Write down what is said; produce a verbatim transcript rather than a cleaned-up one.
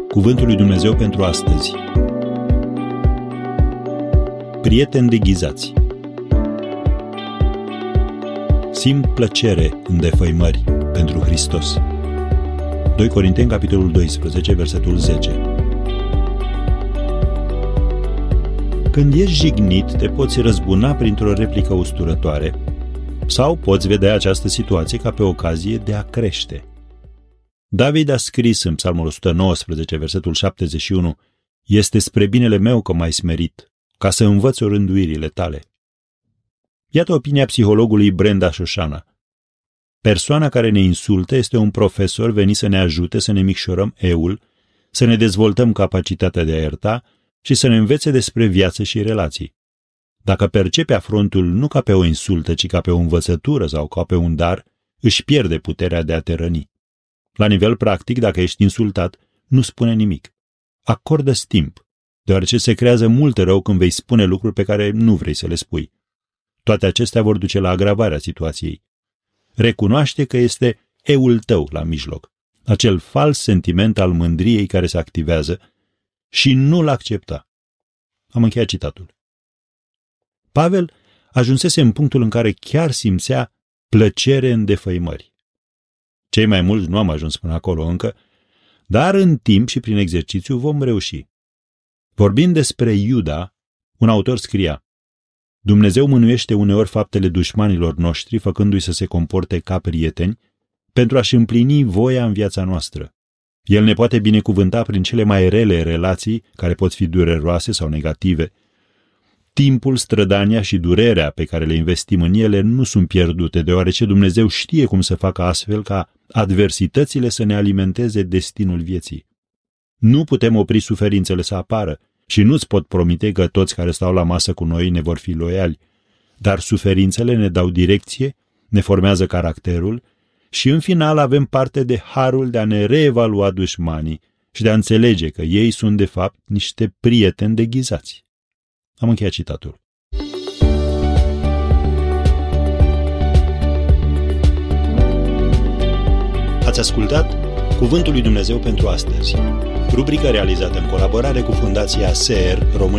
Cuvântul lui Dumnezeu pentru astăzi. Prieteni deghizați. Simt plăcere în defăimări pentru Hristos. doi Corinteni, capitolul doisprezece, versetul zece. Când ești jignit, te poți răzbuna printr-o replică usturătoare sau poți vedea această situație ca pe ocazie de a crește. David a scris în Psalmul o sută nouăsprezece, versetul șaptezeci și unu: Este spre binele meu că m-ai smerit, ca să învăț orânduirile tale. Iată opinia psihologului Brenda Șoșana. Persoana care ne insultă este un profesor venit să ne ajute să ne micșorăm eul, să ne dezvoltăm capacitatea de a ierta și să ne învețe despre viață și relații. Dacă percepe afrontul nu ca pe o insultă, ci ca pe o învățătură sau ca pe un dar, își pierde puterea de a te răni. La nivel practic, dacă ești insultat, nu spune nimic. Acordă-ți timp, deoarece se creează mult rău când vei spune lucruri pe care nu vrei să le spui. Toate acestea vor duce la agravarea situației. Recunoaște că este eul tău la mijloc, acel fals sentiment al mândriei care se activează, și nu-l accepta. Am încheiat citatul. Pavel ajunsese în punctul în care chiar simțea plăcere în defăimări. Cei mai mulți nu am ajuns până acolo încă, dar în timp și prin exercițiu vom reuși. Vorbind despre Iuda, un autor scria: Dumnezeu mânuiește uneori faptele dușmanilor noștri, făcându-i să se comporte ca prieteni, pentru a-și împlini voia în viața noastră. El ne poate binecuvânta prin cele mai rele relații, care pot fi dureroase sau negative. Timpul, strădania și durerea pe care le investim în ele nu sunt pierdute, deoarece Dumnezeu știe cum să facă astfel ca adversitățile să ne alimenteze destinul vieții. Nu putem opri suferințele să apară și nu-ți pot promite că toți care stau la masă cu noi ne vor fi loiali, dar suferințele ne dau direcție, ne formează caracterul și în final avem parte de harul de a ne reevalua dușmanii și de a înțelege că ei sunt de fapt niște prieteni deghizați. Am încheiat citatul. Ați ascultat Cuvântul lui Dumnezeu pentru astăzi, rubrică realizată în colaborare cu Fundația S E R România.